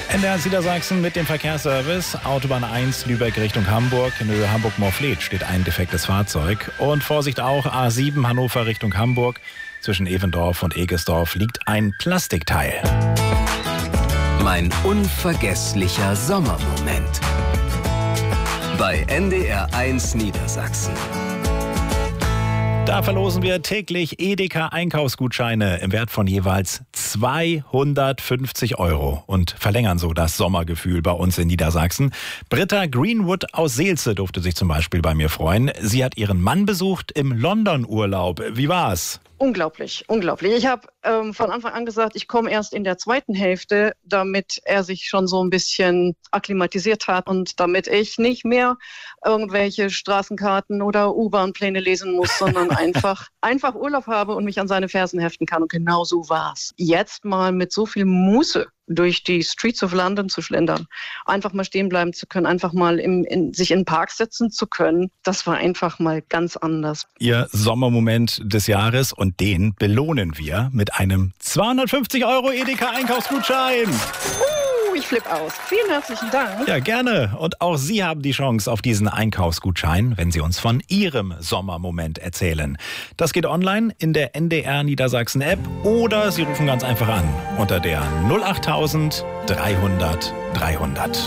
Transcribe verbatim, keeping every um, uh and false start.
N D R Niedersachsen mit dem Verkehrsservice. Autobahn eins Lübeck Richtung Hamburg. In Höhe Hamburg-Morfleet steht ein defektes Fahrzeug. Und Vorsicht auch, A sieben Hannover Richtung Hamburg. Zwischen Evendorf und Egesdorf liegt ein Plastikteil. Mein unvergesslicher Sommermoment. Bei N D R eins Niedersachsen. Da verlosen wir täglich Edeka-Einkaufsgutscheine im Wert von jeweils zweihundertfünfzig Euro und verlängern so das Sommergefühl bei uns in Niedersachsen. Britta Greenwood aus Seelze durfte sich zum Beispiel bei mir freuen. Sie hat ihren Mann besucht im London-Urlaub. Wie war's? Unglaublich, unglaublich. Ich habe ähm, von Anfang an gesagt, ich komme erst in der zweiten Hälfte, damit er sich schon so ein bisschen akklimatisiert hat und damit ich nicht mehr irgendwelche Straßenkarten oder U-Bahn-Pläne lesen muss, sondern einfach, einfach Urlaub habe und mich an seine Fersen heften kann. Und genau so war's. Jetzt mal mit so viel Muße durch die Streets of London zu schlendern, einfach mal stehen bleiben zu können, einfach mal im, in, sich in den Park setzen zu können, das war einfach mal ganz anders. Ihr Sommermoment des Jahres, und den belohnen wir mit einem zweihundertfünfzig Euro Edeka-Einkaufsgutschein. Uh, ich flippe aus. Vielen herzlichen Dank. Ja, gerne. Und auch Sie haben die Chance auf diesen Einkaufsgutschein, wenn Sie uns von Ihrem Sommermoment erzählen. Das geht online in der N D R Niedersachsen App oder Sie rufen ganz einfach an unter der null achttausend dreihundert dreihundert.